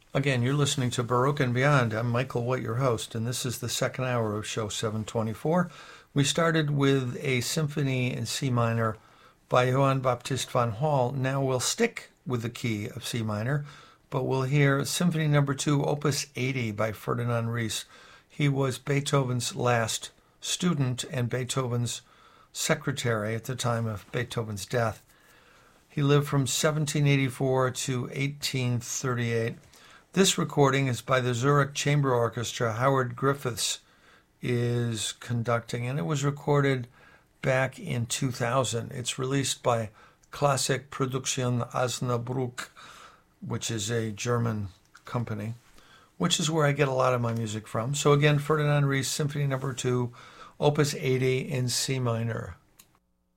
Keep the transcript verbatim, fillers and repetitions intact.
Again, you're listening to Baroque and Beyond. I'm Michael White, your host, and this is the second hour of show seven twenty-four. We started with a symphony in C minor by Johann Baptist van Hall. Now we'll stick with the key of C minor, but we'll hear Symphony Number two, Opus eighty by Ferdinand Ries. He was Beethoven's last student and Beethoven's secretary at the time of Beethoven's death. He lived from seventeen eighty-four to eighteen thirty-eight. This recording is by the Zurich Chamber Orchestra. Howard Griffiths is conducting, and it was recorded back in two thousand. It's released by Klassik Produktion Osnabrück, which is a German company, which is where I get a lot of my music from. So again, Ferdinand Ries, Symphony Number two, Opus eighty in C minor.